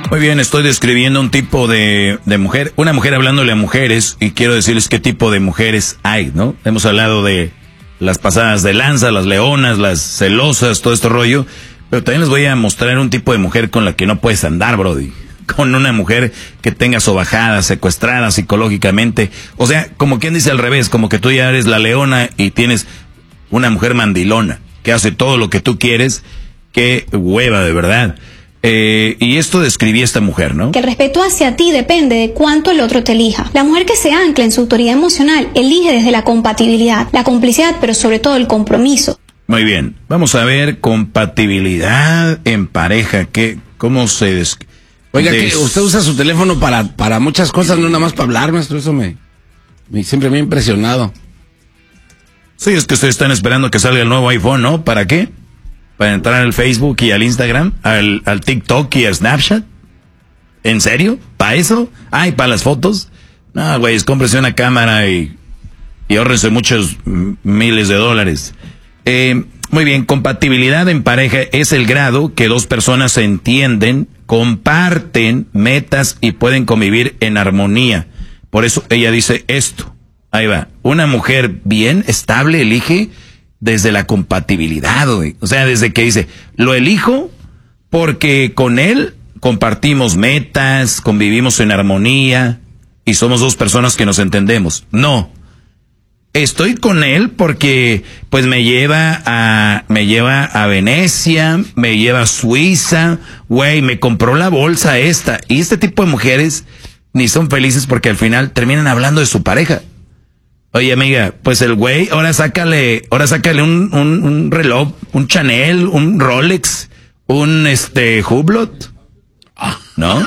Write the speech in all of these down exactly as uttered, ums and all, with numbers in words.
Muy bien, estoy describiendo un tipo de, de mujer, una mujer hablándole a mujeres, y quiero decirles qué tipo de mujeres hay, ¿no? Hemos hablado de las pasadas de lanza, las leonas, las celosas, todo este rollo, pero también les voy a mostrar un tipo de mujer con la que no puedes andar, brody. Con una mujer que tenga sobajada, secuestrada psicológicamente. O sea, como quien dice al revés, como que tú ya eres la leona y tienes una mujer mandilona que hace todo lo que tú quieres. Qué hueva, de verdad. Eh, y esto describía esta mujer, ¿no? Que el respeto hacia ti depende de cuánto el otro te elija. La mujer que se ancla en su autoridad emocional elige desde la compatibilidad, la complicidad, pero sobre todo el compromiso. Muy bien, vamos a ver compatibilidad en pareja. ¿Qué, cómo se des... Oiga, des... que usted usa su teléfono para, para muchas cosas, no nada más para hablar, maestro. Eso me, me siempre me ha impresionado. Sí, es que ustedes están esperando que salga el nuevo iPhone, ¿no? ¿Para qué? ¿Para entrar al Facebook y al Instagram? ¿Al, al TikTok y a Snapchat? ¿En serio? ¿Para eso? Ay, ¿para las fotos? No, güey, cómprese una cámara y, y ahórrense muchos miles de dólares. Eh, muy bien, compatibilidad en pareja es el grado que dos personas se entienden, comparten metas y pueden convivir en armonía. Por eso ella dice esto. Ahí va. Una mujer bien, estable, elige desde la compatibilidad, güey. O sea, desde que dice, lo elijo porque con él compartimos metas, convivimos en armonía y somos dos personas que nos entendemos. No. Estoy con él porque pues me lleva a me lleva a Venecia, me lleva a Suiza, güey, me compró la bolsa esta. Y este tipo de mujeres ni son felices porque al final terminan hablando de su pareja. Oye, amiga, pues el güey, ahora sácale, ahora sácale un, un, un reloj, un Chanel, un Rolex, un este Hublot, ¿no?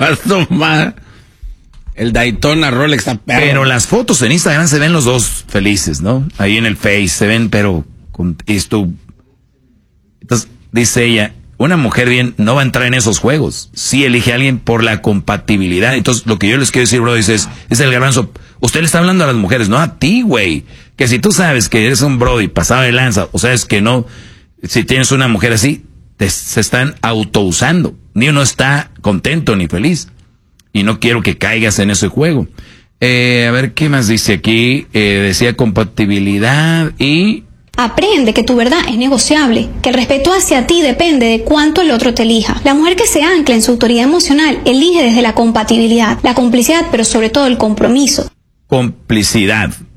El Daytona Rolex está perro. Pero las fotos en Instagram se ven los dos felices, ¿no? Ahí en el Face se ven, pero con esto. Entonces, dice ella, una mujer bien no va a entrar en esos juegos. Sí elige a alguien por la compatibilidad. Entonces, lo que yo les quiero decir, bro, dice, es, es el garbanzo. Usted le está hablando a las mujeres, no a ti, güey. Que si tú sabes que eres un brody pasado de lanza, o sabes que no, si tienes una mujer así, te, se están autousando. Ni uno está contento ni feliz. Y no quiero que caigas en ese juego. Eh, a ver, ¿qué más dice aquí? Eh, decía compatibilidad y... Aprende que tu verdad es negociable, que el respeto hacia ti depende de cuánto el otro te elija. La mujer que se ancla en su autoridad emocional elige desde la compatibilidad, la complicidad, pero sobre todo el compromiso. Complicidad.